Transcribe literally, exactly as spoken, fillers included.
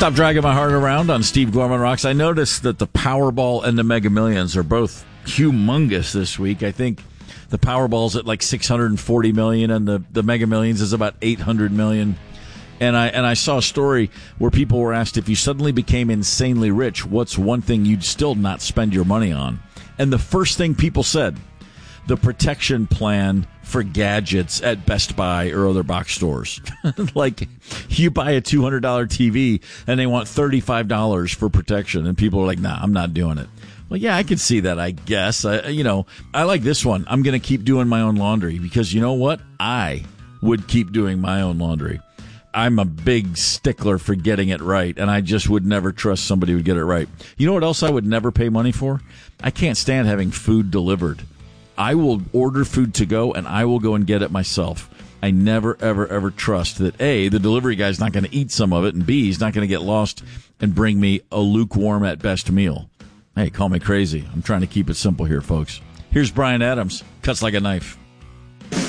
Stop dragging my heart around on Steve Gorman Rocks. I noticed that the Powerball and the Mega Millions are both humongous this week. I think the Powerball's at like six hundred forty million dollars and the, the Mega Millions is about eight hundred million dollars. And I and I saw a story where people were asked, if you suddenly became insanely rich, what's one thing you'd still not spend your money on? And the first thing people said, the protection plan for gadgets at Best Buy or other box stores. Like, you buy a two hundred dollars T V and they want thirty-five dollars for protection, and people are like, nah, I'm not doing it. Well, yeah, I can see that, I guess. I, you know, I like this one. I'm going to keep doing my own laundry because, you know what? I would keep doing my own laundry. I'm a big stickler for getting it right, and I just would never trust somebody who would get it right. You know what else I would never pay money for? I can't stand having food delivered. I will order food to go, and I will go and get it myself. I never, ever, ever trust that, A, the delivery guy's not going to eat some of it, and B, he's not going to get lost and bring me a lukewarm at best meal. Hey, call me crazy. I'm trying to keep it simple here, folks. Here's Bryan Adams. Cuts like a knife.